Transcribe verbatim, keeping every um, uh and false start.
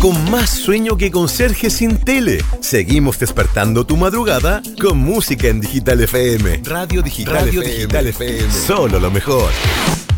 con más sueño que conserje sin tele. Seguimos despertando tu madrugada con música en Digital F M. Radio Digital, Radio F M. Digital F M. Solo lo mejor.